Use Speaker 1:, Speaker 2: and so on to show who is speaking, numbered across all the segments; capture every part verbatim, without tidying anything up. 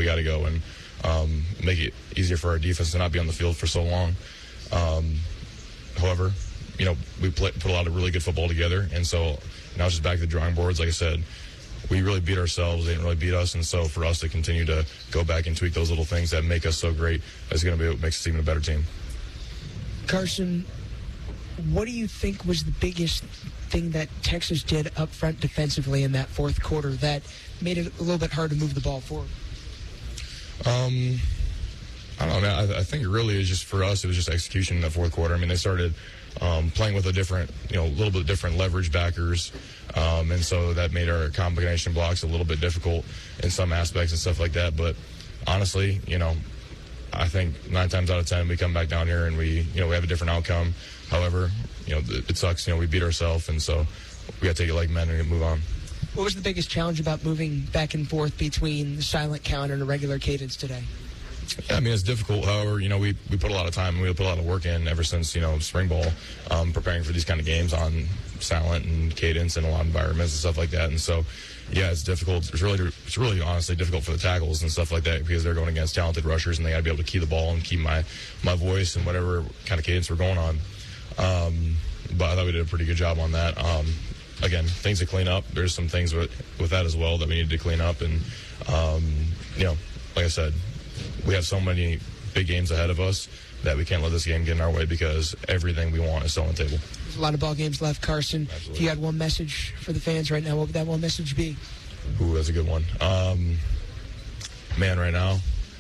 Speaker 1: we got to go and um, make it easier for our defense to not be on the field for so long. Um, however, you know, we play, put a lot of really good football together, and so now it's just back to the drawing boards. Like I said, we really beat ourselves. They didn't really beat us, and so for us to continue to go back and tweak those little things that make us so great is going to be what makes us even a better team.
Speaker 2: Carson, what do you think was the biggest thing that Texas did up front defensively in that fourth quarter that made it a little bit hard to move the ball forward?
Speaker 1: Um, I don't know. I, I think it really is just for us, it was just execution in the fourth quarter. I mean, they started um, playing with a different, you know, a little bit different leverage backers, um, and so that made our combination blocks a little bit difficult in some aspects and stuff like that. But honestly, you know, I think nine times out of ten we come back down here and we, you know, we have a different outcome. However, you know, it sucks. You know, we beat ourselves, and so we got to take it like men and move on.
Speaker 2: What was the biggest challenge about moving back and forth between the silent count and a regular cadence today?
Speaker 1: Yeah, I mean, it's difficult. However, you know, we, we put a lot of time and we put a lot of work in ever since, you know, spring ball, um, preparing for these kind of games on silent and cadence and a lot of environments and stuff like that. And so, yeah, it's difficult. It's really, it's really honestly difficult for the tackles and stuff like that because they're going against talented rushers and they got to be able to keep the ball and keep my, my voice and whatever kind of cadence we're going on. Um, but I thought we did a pretty good job on that. Um, again, things to clean up. There's some things with, with that as well that we needed to clean up. And, um, you know, like I said, we have so many big games ahead of us that we can't let this game get in our way because everything we want is still on the table.
Speaker 2: There's a lot of ball games left, Carson.
Speaker 1: Absolutely.
Speaker 2: If you had one message for the fans right now, what would that one message be?
Speaker 1: Ooh, that's a good one. Um, man, right now,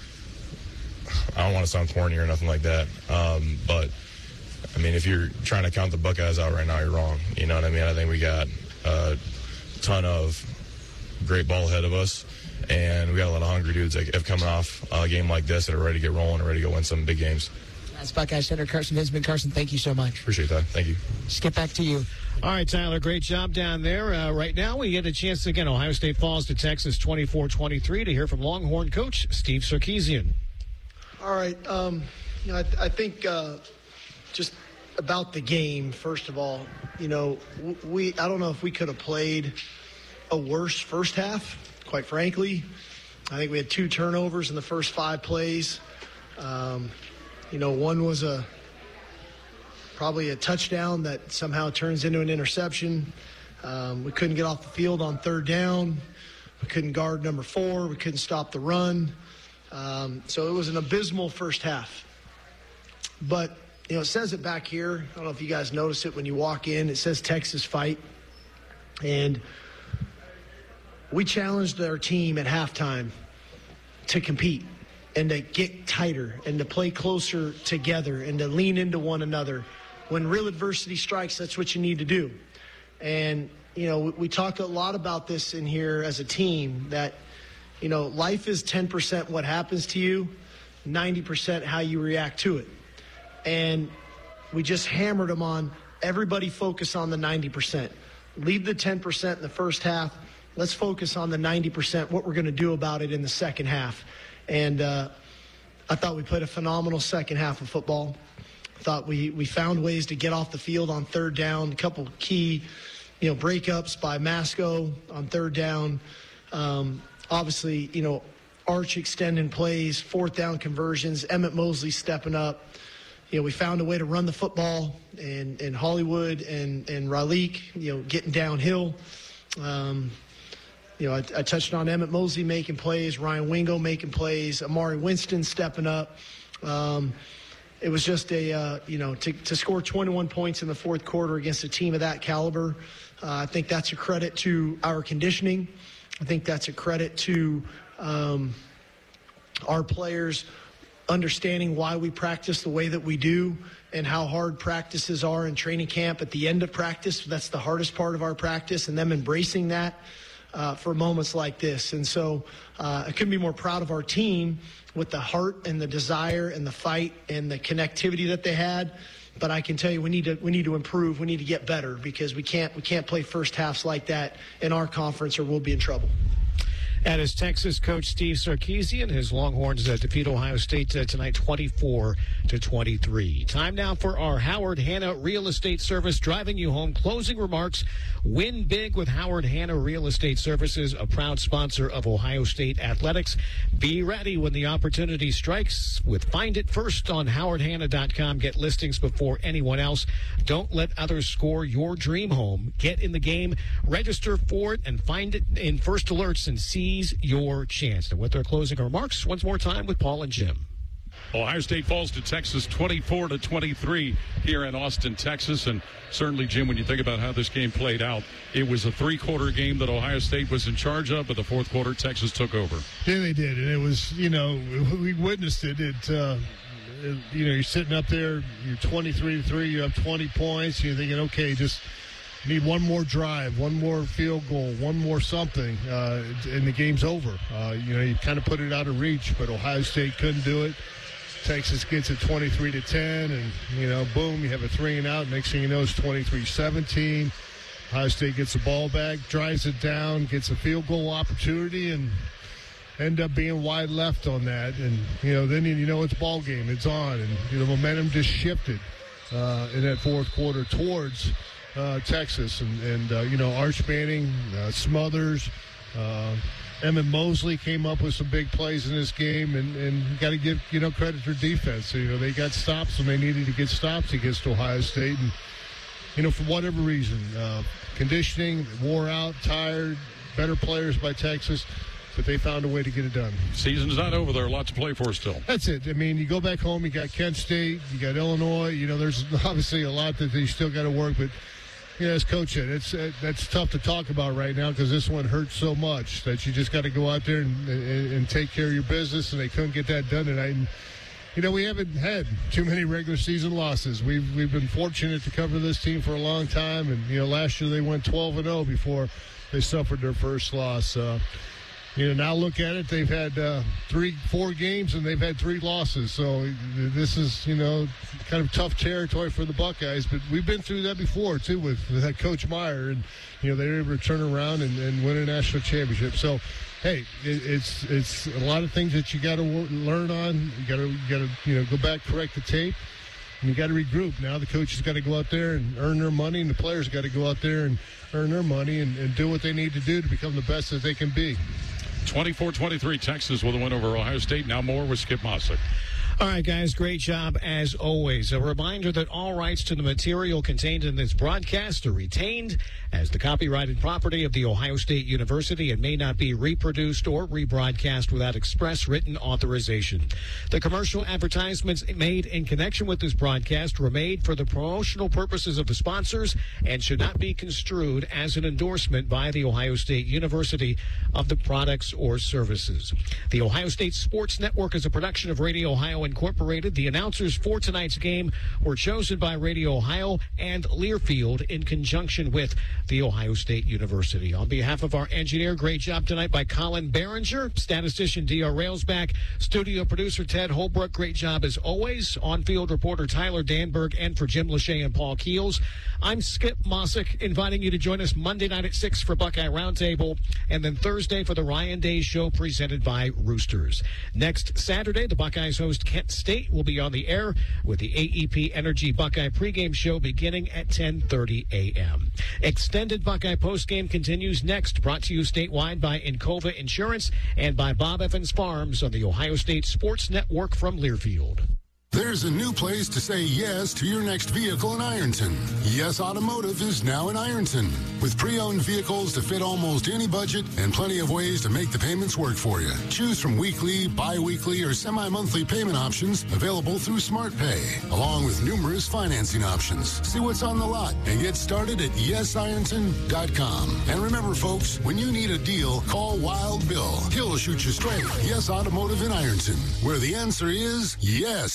Speaker 1: I don't want to sound corny or nothing like that, um, but, I mean, if you're trying to count the Buckeyes out right now, you're wrong. You know what I mean? I think we got a ton of great ball ahead of us, and we got a lot of hungry dudes that have coming off a game like this that are ready to get rolling and ready to go win some big games.
Speaker 2: That's Buckeye Center Carson Hinsman. Carson, thank you so much.
Speaker 1: Appreciate that. Thank you.
Speaker 2: Let's get back to you.
Speaker 3: All right, Tyler, great job down there. Uh, right now, we get a chance again. Ohio State falls to Texas twenty-four twenty-three to hear from Longhorn coach Steve Sarkisian.
Speaker 4: All right. Um, you know, I, th- I think uh, just about the game, first of all, you know, we I don't know if we could have played a worse first half, quite frankly. I think we had two turnovers in the first five plays. Um, you know, one was a probably a touchdown that somehow turns into an interception. Um, we couldn't get off the field on third down. We couldn't guard number four. We couldn't stop the run. Um, so it was an abysmal first half. But, you know, it says it back here. I don't know if you guys notice it when you walk in. It says Texas Fight. And we challenged our team at halftime to compete and to get tighter and to play closer together and to lean into one another. When real adversity strikes, that's what you need to do. And, you know, we, we talk a lot about this in here as a team that, you know, life is ten percent what happens to you, ninety percent how you react to it. And we just hammered them on everybody focus on the ninety percent. Leave the ten percent in the first half. Let's focus on the ninety percent, what we're going to do about it in the second half. And uh, I thought we played a phenomenal second half of football. I thought we, we found ways to get off the field on third down, a couple key, you know, breakups by Masco on third down. Um, obviously, you know, Arch extending plays, fourth down conversions, Emmett Mosley stepping up. You know, we found a way to run the football, and, and Hollywood and, and Raleek, you know, getting downhill. Um, you know, I, I touched on Emmett Mosley making plays, Ryan Wingo making plays, Amari Winston stepping up. Um, it was just a, uh, you know, to, to score twenty-one points in the fourth quarter against a team of that caliber, uh, I think that's a credit to our conditioning. I think that's a credit to um, our players understanding why we practice the way that we do and how hard practices are in training camp at the end of practice. That's the hardest part of our practice, and them embracing that uh, for moments like this. And so uh, I couldn't be more proud of our team with the heart and the desire and the fight and the connectivity that they had. But I can tell you, we need to we need to improve. We need to get better because we can't we can't play first halves like that in our conference, or we'll be in trouble.
Speaker 3: That is Texas coach Steve Sarkisian. His Longhorns uh, defeat Ohio State uh, tonight twenty-four to twenty-three. Time now for our Howard Hanna Real Estate Service driving you home. Closing remarks. Win big with Howard Hanna Real Estate Services, a proud sponsor of Ohio State athletics. Be ready when the opportunity strikes with Find It First on howard hanna dot com. Get listings before anyone else. Don't let others score your dream home. Get in the game, register for it, and find it in First Alerts and seize your chance. And with their closing remarks, once more time with Paul and Jim.
Speaker 5: Ohio State falls to Texas twenty-four to twenty-three here in Austin, Texas. And certainly, Jim, when you think about how this game played out, it was a three-quarter game that Ohio State was in charge of, but the fourth quarter, Texas took over.
Speaker 6: Yeah, they did. And it was, you know, we witnessed it. It, uh, it you know, you're sitting up there, you're twenty-three to three, you have twenty points, you're thinking, okay, just need one more drive, one more field goal, one more something, uh, and the game's over. Uh, you know, you kind of put it out of reach, but Ohio State couldn't do it. Texas gets it twenty-three to ten, and, you know, boom, you have a three and out. Next thing you know, it's twenty-three seventeen. Ohio State gets the ball back, drives it down, gets a field goal opportunity, and end up being wide left on that. And, you know, then, you know, it's ball game. It's on, and, you know, momentum just shifted uh, in that fourth quarter towards Uh, Texas, and, and uh, you know, Arch Manning, uh, Smothers, uh, Emmett Mosley came up with some big plays in this game, and, and got to give, you know, credit to defense. So, you know, they got stops when they needed to get stops against Ohio State, and, you know, for whatever reason, uh, conditioning, wore out, tired, better players by Texas, but they found a way to get it done.
Speaker 5: Season's not over. There are lots to play for still.
Speaker 6: That's it. I mean, you go back home, you got Kent State, you got Illinois. You know, there's obviously a lot that they still got to work, but yeah, as Coach said, it's uh, that's tough to talk about right now because this one hurts so much that you just got to go out there and, and, and take care of your business, and they couldn't get that done tonight. And, you know, we haven't had too many regular season losses. We've we've been fortunate to cover this team for a long time, and, you know, last year they went twelve and oh before they suffered their first loss. Uh, You know, now look at it. They've had uh, three, four games, and they've had three losses. So this is, you know, kind of tough territory for the Buckeyes. But we've been through that before, too, with, with Coach Meyer. And, you know, they were able to turn around and, and win a national championship. So, hey, it, it's it's a lot of things that you got to learn on. You got to, you got to, you know, go back, correct the tape. And you got to regroup. Now the coaches got to go out there and earn their money, and the players got to go out there and earn their money and, and do what they need to do to become the best that they can be.
Speaker 5: twenty-four twenty-three, Texas with a win over Ohio State. Now more with Skip Mossick.
Speaker 3: All right, guys, great job as always. A reminder that all rights to the material contained in this broadcast are retained as the copyrighted property of The Ohio State University and may not be reproduced or rebroadcast without express written authorization. The commercial advertisements made in connection with this broadcast were made for the promotional purposes of the sponsors and should not be construed as an endorsement by The Ohio State University of the products or services. The Ohio State Sports Network is a production of Radio Ohio Incorporated. The announcers for tonight's game were chosen by Radio Ohio and Learfield in conjunction with The Ohio State University. On behalf of our engineer, great job tonight by Colin Behringer, statistician D R Railsback, studio producer Ted Holbrook, great job as always, on-field reporter Tyler Danberg, and for Jim Lachey and Paul Keels, I'm Skip Mossick, inviting you to join us Monday night at six for Buckeye Roundtable, and then Thursday for the Ryan Day Show presented by Roosters. Next Saturday, the Buckeyes host Kent State will be on the air with the A E P Energy Buckeye pregame show beginning at ten thirty a.m. Extended Buckeye postgame continues next, brought to you statewide by Encova Insurance and by Bob Evans Farms on the Ohio State Sports Network from Learfield.
Speaker 7: There's a new place to say yes to your next vehicle in Ironton. Yes Automotive is now in Ironton. With pre-owned vehicles to fit almost any budget and plenty of ways to make the payments work for you. Choose from weekly, bi-weekly, or semi-monthly payment options available through SmartPay, along with numerous financing options. See what's on the lot and get started at yes ironton dot com. And remember, folks, when you need a deal, call Wild Bill. He'll shoot you straight. Yes Automotive in Ironton, where the answer is yes.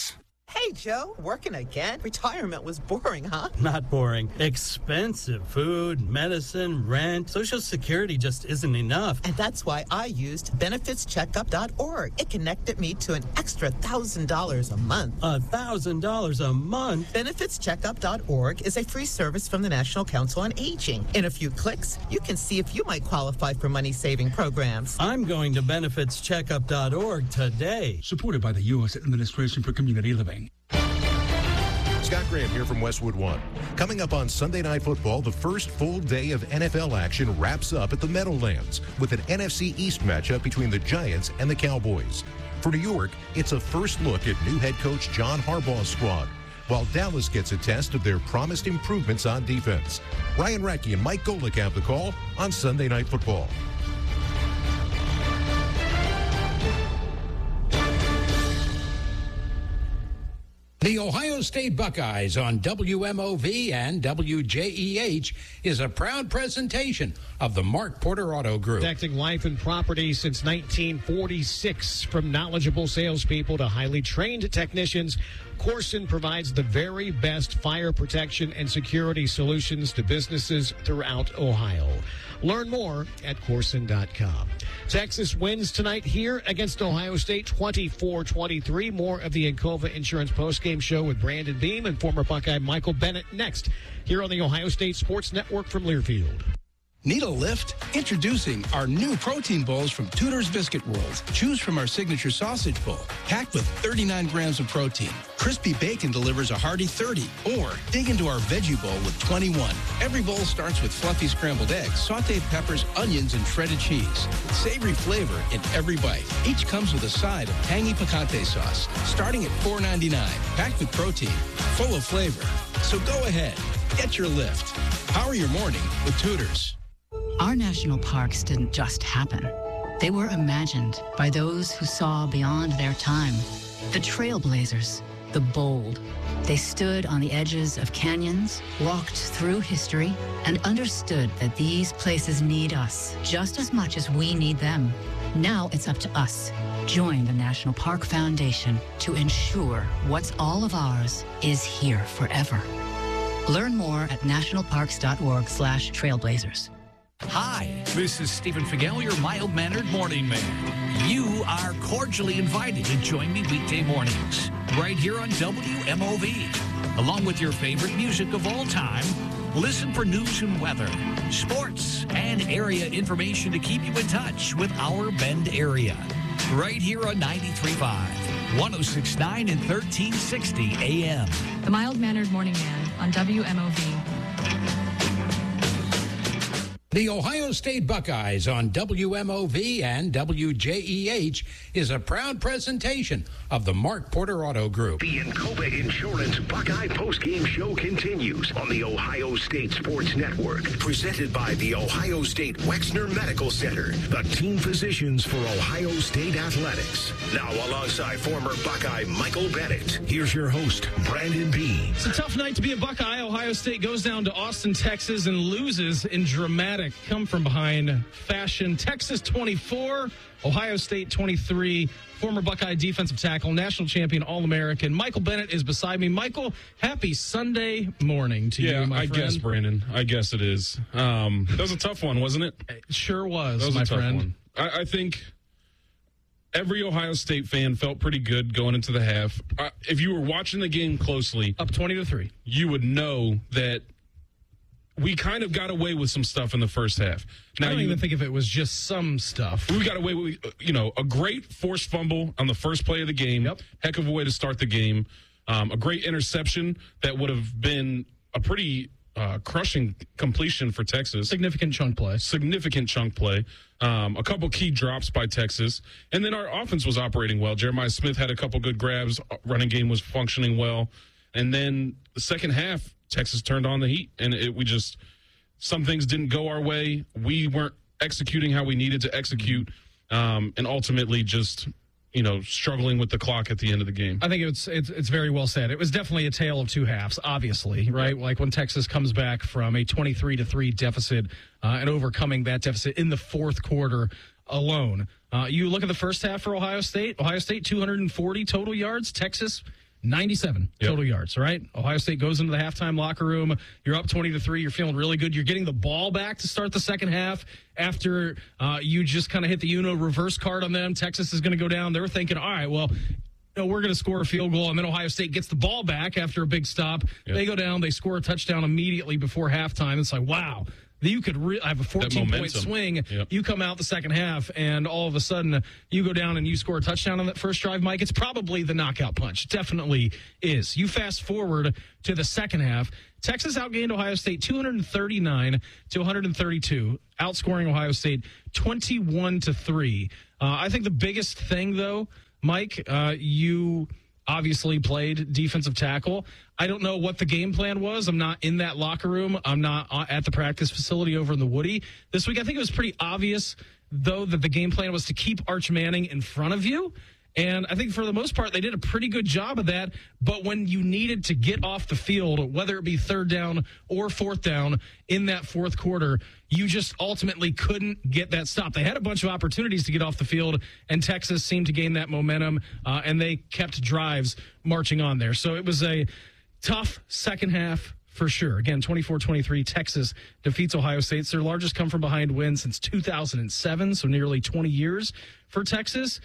Speaker 8: Hey, Joe, working again? Retirement was boring, huh?
Speaker 9: Not boring. Expensive food, medicine, rent. Social Security just isn't enough.
Speaker 8: And that's why I used benefits checkup dot org. It connected me to an extra one thousand dollars a month.
Speaker 9: A thousand dollars a month?
Speaker 8: benefits checkup dot org is a free service from the National Council on Aging. In a few clicks, you can see if you might qualify for money-saving programs.
Speaker 9: I'm going to benefits checkup dot org today.
Speaker 10: Supported by the U S Administration for Community Living.
Speaker 11: Scott Graham here from Westwood One. Coming up on Sunday Night Football, the first full day of N F L action wraps up at the Meadowlands with an N F C East matchup between the Giants and the Cowboys. For New York, it's a first look at new head coach John Harbaugh's squad, while Dallas gets a test of their promised improvements on defense. Ryan Radke and Mike Golick have the call on Sunday Night Football.
Speaker 12: The Ohio State Buckeyes on W M O V and W J E H is a proud presentation of the Mark Porter Auto Group.
Speaker 3: Protecting life and property since nineteen forty-six. From knowledgeable salespeople to highly trained technicians, Corson provides the very best fire protection and security solutions to businesses throughout Ohio. Learn more at Corson dot com. Texas wins tonight here against Ohio State twenty-four twenty-three. More of the Encova Insurance postgame show with Brandon Beam and former Buckeye Michael Bennett next here on the Ohio State Sports Network from Learfield.
Speaker 13: Need a lift? Introducing our new protein bowls from Tudor's Biscuit World. Choose from our signature sausage bowl, packed with thirty-nine grams of protein. Crispy bacon delivers a hearty thirty. Or dig into our veggie bowl with twenty-one. Every bowl starts with fluffy scrambled eggs, sauteed peppers, onions, and shredded cheese. Savory flavor in every bite. Each comes with a side of tangy picante sauce, starting at four ninety-nine. Packed with protein, full of flavor. So go ahead, get your lift. Power your morning with Tudor's.
Speaker 14: Our national parks didn't just happen. They were imagined by those who saw beyond their time. The trailblazers, the bold. They stood on the edges of canyons, walked through history, and understood that these places need us just as much as we need them. Now it's up to us. Join the National Park Foundation to ensure what's all of ours is here forever. Learn more at national parks dot org slash trailblazers.
Speaker 15: Hi, this is Stephen Figel, your mild-mannered morning man. You are cordially invited to join me weekday mornings, right here on W M O V. Along with your favorite music of all time, listen for news and weather, sports, and area information to keep you in touch with our Bend area. Right here on ninety-three point five, one oh six point nine, and thirteen sixty A M.
Speaker 16: The mild-mannered morning man on W M O V.
Speaker 12: The Ohio State Buckeyes on W M O V and W J E H is a proud presentation of the Mark Porter Auto Group.
Speaker 17: The Encova Insurance Buckeye postgame show continues on the Ohio State Sports Network, presented by the Ohio State Wexner Medical Center, the team physicians for Ohio State Athletics. Now alongside former Buckeye Michael Bennett, here's your host, Brandon B.
Speaker 18: It's a tough night to be a Buckeye. Ohio State goes down to Austin, Texas, and loses in dramatic come-from-behind fashion. Texas twenty-four, Ohio State twenty-three. Former Buckeye defensive tackle, national champion, All-American Michael Bennett is beside me. Michael, happy Sunday morning to
Speaker 5: yeah,
Speaker 18: you, my
Speaker 5: I
Speaker 18: friend.
Speaker 5: guess, Brandon. I guess it is. Um, that was a tough one, wasn't it?
Speaker 18: It sure was,
Speaker 5: that was
Speaker 18: my
Speaker 5: a tough
Speaker 18: friend.
Speaker 5: One. I, I think every Ohio State fan felt pretty good going into the half. Uh, if you were watching the game closely,
Speaker 18: up twenty to three,
Speaker 5: you would know that we kind of got away with some stuff in the first half.
Speaker 18: Now, I don't
Speaker 5: you,
Speaker 18: even think if it was just some stuff.
Speaker 5: We got away with, you know, a great forced fumble on the first play of the game.
Speaker 18: Yep.
Speaker 5: Heck of a way to start the game. Um, a great interception that would have been a pretty uh, crushing completion for Texas.
Speaker 18: Significant chunk play.
Speaker 5: Significant chunk play. Um, a couple key drops by Texas. And then our offense was operating well. Jeremiah Smith had a couple good grabs. Running game was functioning well. And then the second half, Texas turned on the heat, and it, we just some things didn't go our way. We weren't executing how we needed to execute, um, and ultimately just you know struggling with the clock at the end of the game.
Speaker 18: I think it's it's it's very well said. It was definitely a tale of two halves, obviously, right? Like when Texas comes back from a twenty-three to three deficit uh, and overcoming that deficit in the fourth quarter alone. Uh, you look at the first half for Ohio State. Ohio State two hundred forty total yards. Texas ninety-seven
Speaker 19: Yep.
Speaker 18: total yards, right? Ohio State goes into the halftime locker room. You're up twenty to three. You're feeling really good. You're getting the ball back to start the second half after uh, you just kind of hit the Uno reverse card on them. Texas is going to go down. They were thinking, all right, well, you know, we're going to score a field goal, and then Ohio State gets the ball back after a big stop.
Speaker 19: Yep.
Speaker 18: They go down. They score a touchdown immediately before halftime. It's like, wow. You could re- have a fourteen-point swing.
Speaker 19: Yep.
Speaker 18: You come out the second half, and all of a sudden, you go down and you score a touchdown on that first drive, Mike. It's probably the knockout punch. It definitely is. You fast forward to the second half. Texas outgained Ohio State two thirty-nine to one thirty-two, outscoring Ohio State twenty-one to three. Uh, I think the biggest thing, though, Mike, uh, you obviously played defensive tackle. I don't know what the game plan was. I'm not in that locker room. I'm not at the practice facility over in the Woody this week. I think it was pretty obvious, though, that the game plan was to keep Arch Manning in front of you. And I think for the most part, they did a pretty good job of that. But when you needed to get off the field, whether it be third down or fourth down in that fourth quarter, you just ultimately couldn't get that stop. They had a bunch of opportunities to get off the field, and Texas seemed to gain that momentum, uh, and they kept drives marching on there. So it was a tough second half for sure. Again, twenty-four twenty-three, Texas defeats Ohio State. It's their largest come-from-behind win since two thousand seven, so nearly twenty years for Texas.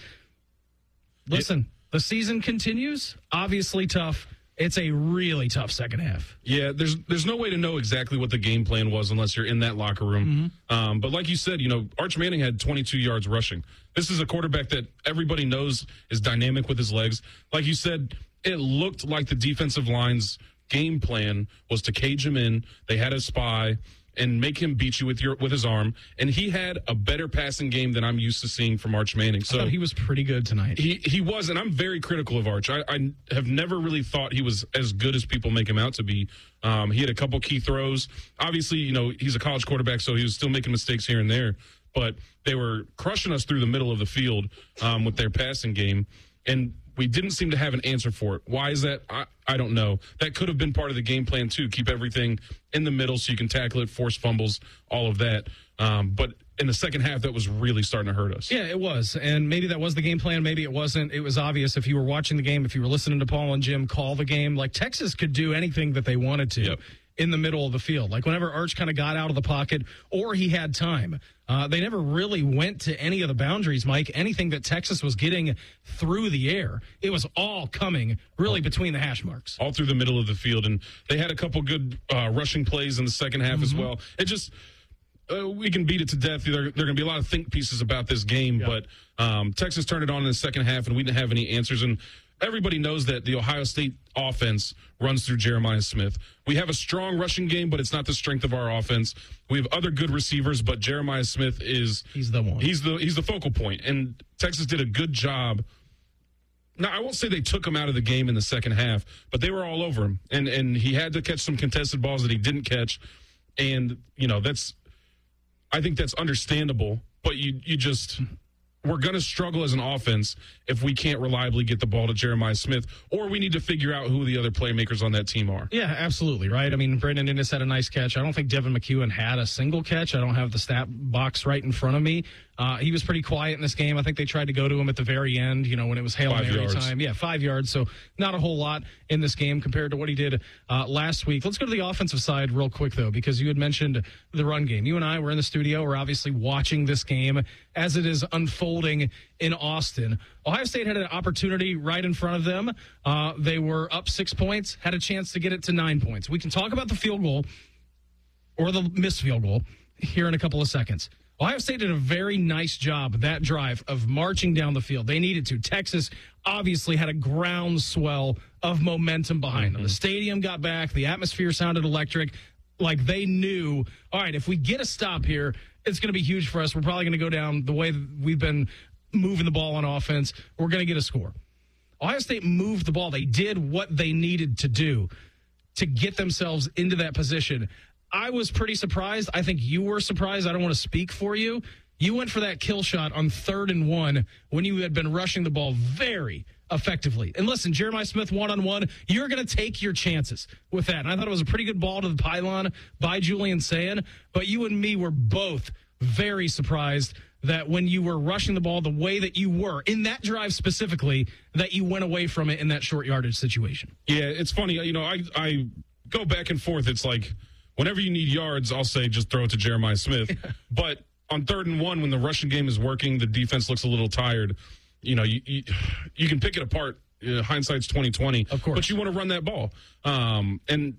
Speaker 18: Listen, the season continues. Obviously tough. It's a really tough second half.
Speaker 19: Yeah, there's there's no way to know exactly what the game plan was unless you're in that locker room.
Speaker 18: Mm-hmm.
Speaker 19: Um, but like you said, you know, Arch Manning had twenty-two yards rushing. This is a quarterback that everybody knows is dynamic with his legs. Like you said, it looked like the defensive line's game plan was to cage him in. They had a spy and make him beat you with your with his arm. And he had a better passing game than I'm used to seeing from Arch Manning. So
Speaker 18: I thought he was pretty good tonight.
Speaker 19: He he was, and I'm very critical of Arch. I, I have never really thought he was as good as people make him out to be. Um, he had a couple key throws. Obviously, you know, he's a college quarterback, so he was still making mistakes here and there. But they were crushing us through the middle of the field um, with their passing game. And we didn't seem to have an answer for it. Why is that? I, I don't know. That could have been part of the game plan, too. Keep everything in the middle so you can tackle it, force fumbles, all of that. Um, but in the second half, that was really starting to hurt us.
Speaker 18: Yeah, it was. And maybe that was the game plan. Maybe it wasn't. It was obvious if you were watching the game, if you were listening to Paul and Jim call the game. Like, Texas could do anything that they wanted to.
Speaker 19: Yep.
Speaker 18: In the middle of the field. Like whenever Arch kind of got out of the pocket or he had time, uh, they never really went to any of the boundaries, Mike. Anything that Texas was getting through the air, it was all coming really between the hash marks.
Speaker 19: All through the middle of the field. And they had a couple good uh, rushing plays in the second half mm-hmm. as well. It just, uh, we can beat it to death. There, there are going to be a lot of think pieces about this game, yep. but um, Texas turned it on in the second half and we didn't have any answers. And everybody knows that the Ohio State offense runs through Jeremiah Smith. We have a strong rushing game, but it's not the strength of our offense. We have other good receivers, but Jeremiah Smith is
Speaker 18: he's the one.
Speaker 19: He's the he's the focal point. And Texas did a good job. Now, I won't say they took him out of the game in the second half, but they were all over him. And and he had to catch some contested balls that he didn't catch. And, you know, that's I think that's understandable, but you you just we're going to struggle as an offense if we can't reliably get the ball to Jeremiah Smith, or we need to figure out who the other playmakers on that team are.
Speaker 18: Yeah, absolutely, right? I mean, Brandon Innes had a nice catch. I don't think Devin McEwen had a single catch. I don't have the stat box right in front of me. Uh, he was pretty quiet in this game. I think they tried to go to him at the very end, you know, when it was Hail Mary time. Yeah, five yards. So not a whole lot in this game compared to what he did uh, last week. Let's go to the offensive side real quick, though, because you had mentioned the run game. You and I were in the studio. We're obviously watching this game as it is unfolding in Austin. Ohio State had an opportunity right in front of them. Uh, they were up six points, had a chance to get it to nine points. We can talk about the field goal or the missed field goal here in a couple of seconds. Ohio State did a very nice job that drive of marching down the field. They needed to. Texas obviously had a groundswell of momentum behind mm-hmm. them. The stadium got back. The atmosphere sounded electric. Like they knew, all right, if we get a stop here, it's going to be huge for us. We're probably going to go down the way that we've been moving the ball on offense. We're going to get a score. Ohio State moved the ball. They did what they needed to do to get themselves into that position. I was pretty surprised. I think you were surprised. I don't want to speak for you. You went for that kill shot on third and one when you had been rushing the ball very effectively. And listen, Jeremiah Smith one-on-one, you're going to take your chances with that. And I thought it was a pretty good ball to the pylon by Julian Sayin, but you and me were both very surprised that when you were rushing the ball the way that you were, in that drive specifically, that you went away from it in that short yardage situation.
Speaker 19: Yeah, it's funny. You know, I, I go back and forth. It's like whenever you need yards, I'll say just throw it to Jeremiah Smith. But on third and one, when the rushing game is working, the defense looks a little tired. You know, you you, you can pick it apart. Uh, hindsight's twenty twenty,
Speaker 18: of course.
Speaker 19: But you want to run that ball. Um, and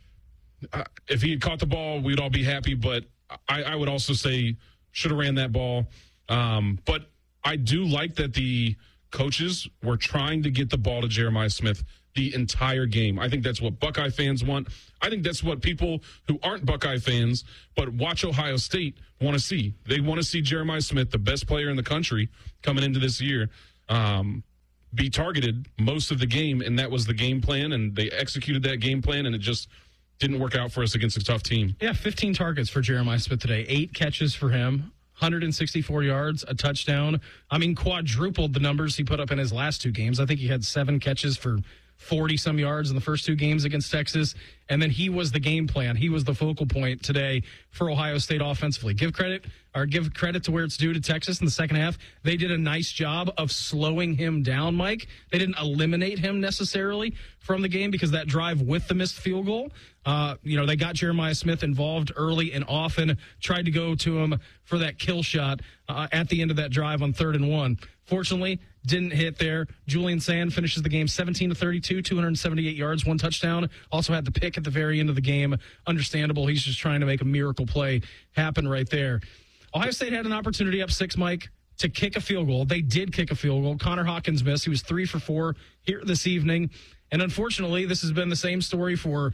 Speaker 19: uh, if he had caught the ball, we'd all be happy. But I, I would also say should have ran that ball. Um, but I do like that the coaches were trying to get the ball to Jeremiah Smith the entire game. I think that's what Buckeye fans want. I think that's what people who aren't Buckeye fans but watch Ohio State want to see. They want to see Jeremiah Smith, the best player in the country coming into this year, um, be targeted most of the game, and that was the game plan, and they executed that game plan, and it just didn't work out for us against a tough team.
Speaker 18: Yeah, fifteen targets for Jeremiah Smith today, eight catches for him, one hundred sixty-four yards, a touchdown. I mean, quadrupled the numbers he put up in his last two games. I think he had seven catches for forty-some yards in the first two games against Texas, and then he was the game plan. He was the focal point today for Ohio State offensively. Give credit, or give credit to where it's due to Texas in the second half. They did a nice job of slowing him down, Mike. They didn't eliminate him necessarily from the game because that drive with the missed field goal, uh, you know, they got Jeremiah Smith involved early and often, tried to go to him for that kill shot uh, at the end of that drive on third and one. Fortunately, didn't hit there. Julian Sand finishes the game seventeen to thirty-two, two hundred seventy-eight yards, one touchdown. Also had the pick at the very end of the game. Understandable. He's just trying to make a miracle play happen right there. Ohio State had an opportunity up six, Mike, to kick a field goal. They did kick a field goal. Connor Hawkins missed. He was three for four here this evening. And unfortunately, this has been the same story for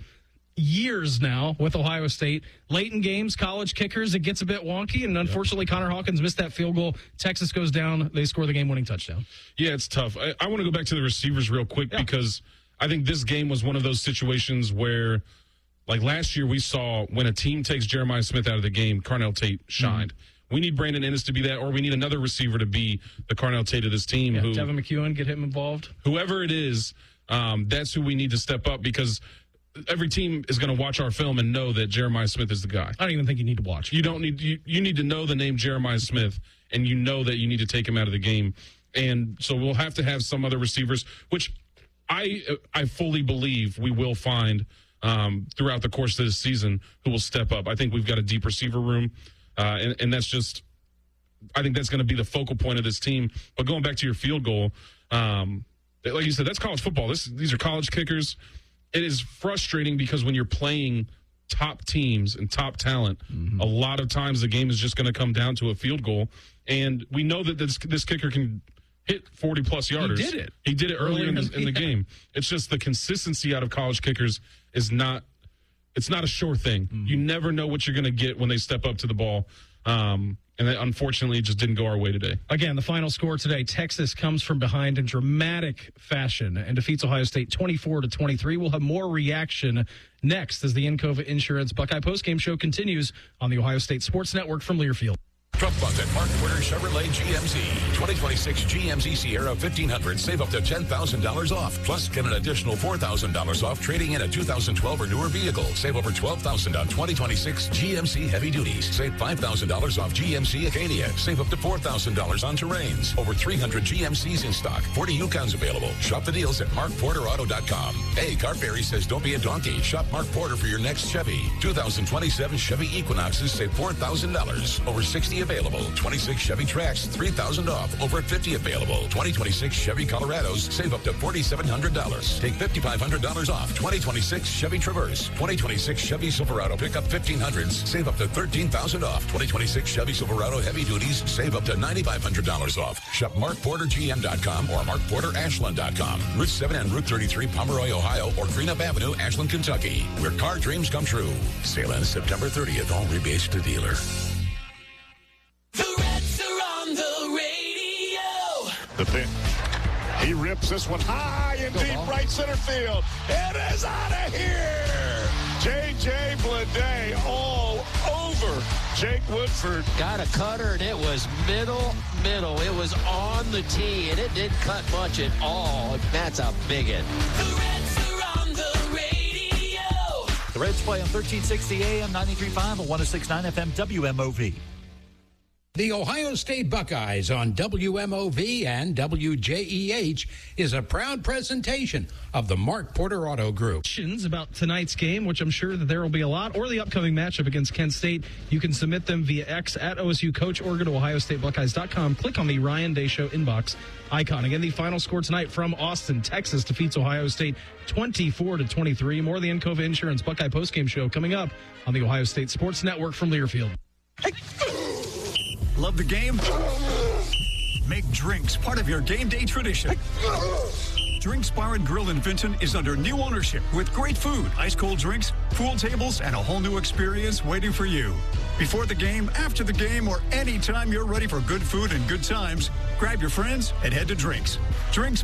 Speaker 18: years now with Ohio State. Late in games, college kickers, it gets a bit wonky, and unfortunately, yep. Connor Hawkins missed that field goal. Texas goes down. They score the game-winning touchdown.
Speaker 19: Yeah, it's tough. I, I want to go back to the receivers real quick yeah. because I think this game was one of those situations where, like last year, we saw when a team takes Jeremiah Smith out of the game, Carnell Tate shined. Mm-hmm. We need Brandon Ennis to be that, or we need another receiver to be the Carnell Tate of this team.
Speaker 18: Yeah,
Speaker 19: who,
Speaker 18: Devin McEwen, get him involved.
Speaker 19: Whoever it is, um, that's who we need to step up because every team is going to watch our film and know that Jeremiah Smith is the guy.
Speaker 18: I don't even think you need to watch.
Speaker 19: You don't need you, you need to know the name Jeremiah Smith, and you know that you need to take him out of the game. And so we'll have to have some other receivers, which I I fully believe we will find um, throughout the course of this season who will step up. I think we've got a deep receiver room, uh, and, and that's just I think that's going to be the focal point of this team. But going back to your field goal, um, like you said, that's college football. This these are college kickers. It is frustrating because when you're playing top teams and top talent, mm-hmm. a lot of times the game is just going to come down to a field goal. And we know that this this kicker can hit forty-plus yarders.
Speaker 18: He did it.
Speaker 19: He did it earlier in the, in the
Speaker 18: yeah.
Speaker 19: game. It's just the consistency out of college kickers is not – it's not a sure thing. Mm-hmm. You never know what you're going to get when they step up to the ball. Um, and that, unfortunately, it just didn't go our way today.
Speaker 18: Again, the final score today, Texas comes from behind in dramatic fashion and defeats Ohio State twenty-four to twenty-three. We'll have more reaction next as the Encova Insurance Buckeye postgame show continues on the Ohio State Sports Network from Learfield.
Speaker 20: Trump Month at Mark Porter Chevrolet G M C. twenty twenty-six G M C Sierra fifteen hundred. Save up to ten thousand dollars off. Plus, get an additional four thousand dollars off trading in a two thousand twelve or newer vehicle. Save over twelve thousand dollars on twenty twenty-six G M C Heavy Duties. Save five thousand dollars off G M C Acadia. Save up to four thousand dollars on Terrains. Over three hundred G M Cs in stock. forty Yukons available. Shop the deals at mark porter auto dot com. Hey, Car Fairy says don't be a donkey. Shop Mark Porter for your next Chevy. two thousand twenty-seven Chevy Equinoxes save four thousand dollars. Over sixty available. twenty-six Chevy Trax, three thousand dollars off. Over fifty available. twenty twenty-six Chevy Colorados, save up to four thousand seven hundred dollars. Take five thousand five hundred dollars off. twenty twenty-six Chevy Traverse. twenty twenty-six Chevy Silverado Pickup fifteen hundreds, save up to thirteen thousand dollars off. twenty twenty-six Chevy Silverado Heavy Duties, save up to nine thousand five hundred dollars off. Shop mark porter g m dot com or mark porter ashland dot com. Route seven and Route thirty-three, Pomeroy, Ohio, or Greenup Avenue, Ashland, Kentucky, where car dreams come true. Sale ends September thirtieth. All rebates to dealer.
Speaker 21: The pitch. He rips this one high and Go deep ball. Right center field. It is out of here. J J Bleday all over Jake Woodford.
Speaker 22: Got a cutter, and it was middle, middle. It was on the tee, and it didn't cut much at all. That's a bigot.
Speaker 23: The Reds are on the radio.
Speaker 24: The Reds play on thirteen sixty A M, ninety-three point five, and one oh six point nine F M W M O V.
Speaker 12: The Ohio State Buckeyes on W M O V and W J E H is a proud presentation of the Mark Porter Auto Group.
Speaker 18: Questions about tonight's game, which I'm sure that there will be a lot, or the upcoming matchup against Kent State, you can submit them via X at O S U Coach or go to ohio state buckeyes dot com. Click on the Ryan Day Show inbox icon. Again, the final score tonight from Austin, Texas defeats Ohio State twenty-four to twenty-three. More of the Encova Insurance Buckeye postgame show coming up on the Ohio State Sports Network from Learfield.
Speaker 1: Love the game? Make drinks part of your game day tradition. Drinks Bar and Grill in Vinton is under new ownership with great food, ice cold drinks, pool tables, and a whole new experience waiting for you. Before the game, after the game, or anytime you're ready for good food and good times, grab your friends and head to Drinks. Drinks